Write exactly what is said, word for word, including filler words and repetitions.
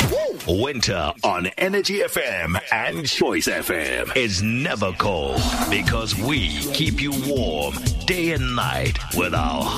Winter on Energy F M and Choice F M is never cold because we keep you warm day and night with our